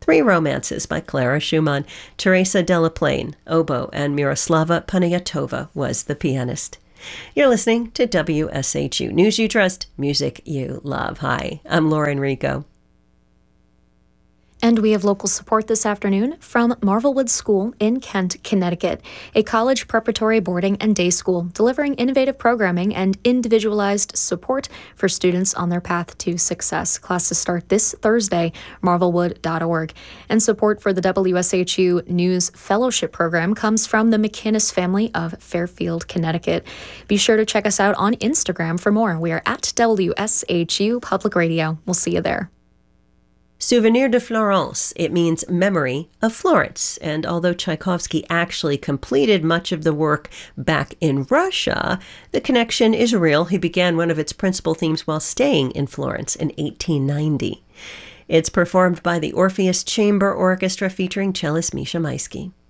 Three Romances by Clara Schumann. Teresa Delaplane, oboe, and Miroslava Poniatova was the pianist. You're listening to WSHU News You Trust, Music You Love. Hi, I'm Lauren Rico. And we have local support this afternoon from Marvelwood School in Kent, Connecticut, a college preparatory boarding and day school delivering innovative programming and individualized support for students on their path to success. Classes start this Thursday, marvelwood.org. And support for the WSHU News Fellowship Program comes from the McInnes family of Fairfield, Connecticut. Be sure to check us out on Instagram for more. We are at WSHU Public Radio. We'll see you there. Souvenir de Florence. It means memory of Florence. And although Tchaikovsky actually completed much of the work back in Russia, the connection is real. He began one of its principal themes while staying in Florence in 1890. It's performed by the Orpheus Chamber Orchestra featuring cellist Misha Maisky.